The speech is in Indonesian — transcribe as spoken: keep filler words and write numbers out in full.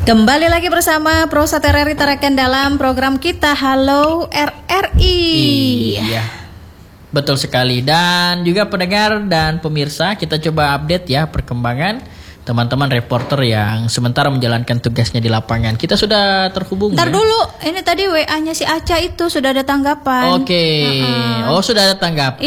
Kembali lagi bersama Prosat R R I Tarakan dalam program kita Halo R R I. Iya, betul sekali. Dan juga pendengar dan pemirsa, kita coba update ya perkembangan teman-teman reporter yang sementara menjalankan tugasnya di lapangan. Kita sudah terhubung. Ntar ya? dulu, ini tadi W A-nya si Aca itu sudah ada tanggapan. Oke, okay. uh-uh. Oh sudah ada tanggapan.